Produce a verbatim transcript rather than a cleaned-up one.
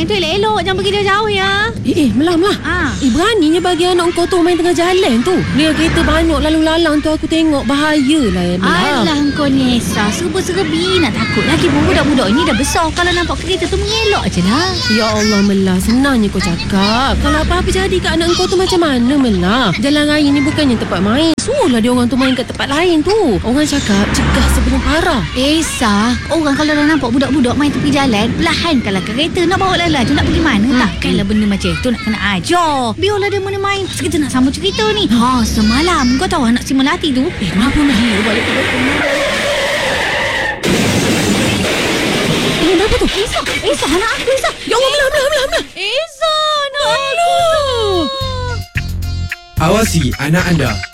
main tu elok-elok. Jangan pergi jauh-jauh ya. Eh, eh Melah, Melah. Ah. Eh, beraninya bagi anak kau tu main tengah jalan tu. Dia kereta banyak lalu lalang tu aku tengok. Bahayalah ya, Melah. Alah kau ni Esra, serba-serbi nak takut lagi pun budak-budak ni dah besar. Kalau nampak kereta tu mengelak je lah. Ya Allah Melah, senangnya kau cakap. Kalau apa-apa jadi kat anak kau tu macam mana Melah? Jalan raya ni bukannya tempat main. Suruhlah dia orang tu main kat tempat lain tu. Orang cakap cegah sebelum parah. Esa, orang kalau dah nampak budak-budak main tepi jalan, perlahankanlah kereta. Nak bawa lala tu nak pergi mana? Hmm. Takkanlah benda macam tu nak kena ajar. Biarlah dia mana main. Kita nak sambung cerita ni. Ha, semalam kau tahu anak si Melati tu? Eh, kenapa nak dia balik ke Eh, kenapa tu? Esa, Esa anak aku Esa. Ya Allah, Melah, Melah, Melah, Melah. Esa, anak aku. Awasi anak anda.